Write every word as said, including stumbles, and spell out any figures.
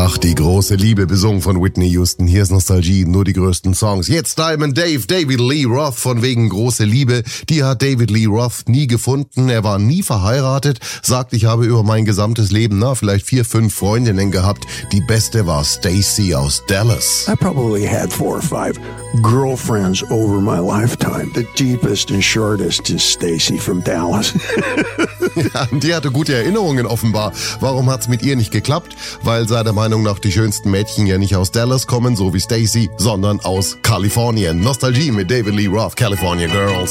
Ach, die große Liebe, besungen von Whitney Houston. Hier ist Nostalgie, nur die größten Songs. Jetzt Diamond Dave, David Lee Roth, von wegen große Liebe. Die hat David Lee Roth nie gefunden. Er war nie verheiratet. Sagt, ich habe über mein gesamtes Leben, na, vielleicht vier, fünf Freundinnen gehabt. Die beste war Stacy aus Dallas. I probably had four or five girlfriends over my lifetime. The deepest and shortest is Stacy from Dallas. Ja, die hatte gute Erinnerungen offenbar. Warum hat's mit ihr nicht geklappt? Weil seiner Meinung nach die schönsten Mädchen ja nicht aus Dallas kommen, so wie Stacy, sondern aus Kalifornien. Nostalgie mit David Lee Roth, California Girls.